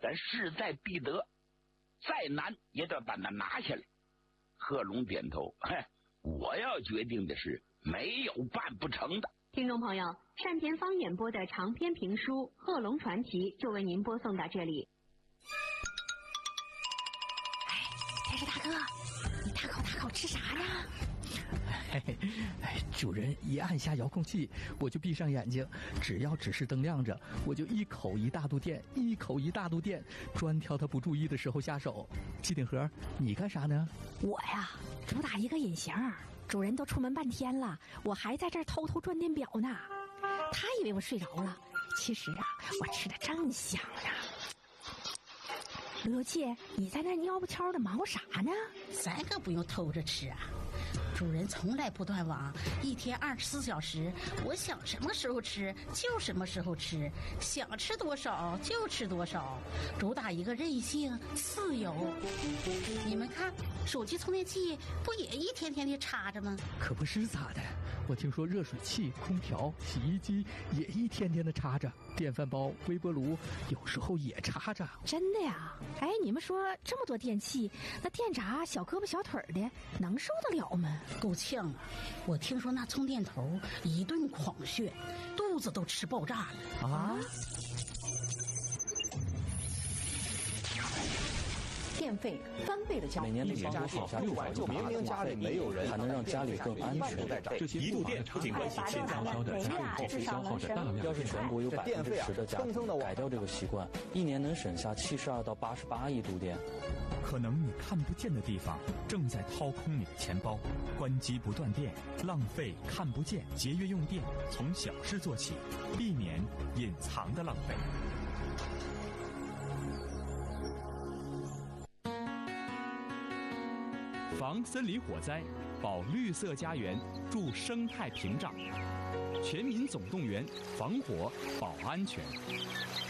咱势在必得，再难也得把它拿下来。贺龙点头，我要决定的是没有办不成的。 听众朋友，单田芳演播的长篇评书《贺龙传奇》就为您播送到这里。 电视大哥，你大口吃啥呢？ 主人一按下遥控器，我就闭上眼睛，只要指示灯亮着，我就一口一大肚电，一口一大肚电，专挑他不注意的时候下手。机顶盒，你干啥呢？ 我呀，主打一个隐形，主人都出门半天了，我还在这儿偷偷转电表呢。他以为我睡着了，其实啊，我吃的正香呢。罗姐，你在那蔫不悄的忙活啥呢？ 咱可不用偷着吃啊，主人从来不断网，一天24小时，我想什么时候吃就什么时候吃，想吃多少就吃多少，主打一个任性自由。你们看，手机充电器不也一天天的插着吗？ 可不是咋的，我听说热水器、空调、洗衣机也一天天的插着，电饭煲、微波炉有时候也插着。 真的呀？哎，你们说这么多电器，那电闸小胳膊小腿的能受得了吗？ 够呛啊！我听说那充电头一顿狂炫，肚子都吃爆炸了啊！ 电费翻倍的交， 每年的家省下600 明明家里没有人， 还能让家里更安全。 这些一度电不仅关系轻飘飘的家用电费消耗着大量。 要是全国有10%的家庭改掉这个习惯，一年能省下72到88亿度电。 可能你看不见的地方正在掏空你的钱包。关机不断电，浪费看不见，节约用电，从小事做起，避免隐藏的浪费。防森林火灾，保绿色家园，筑生态屏障，全民总动员，防火保安全。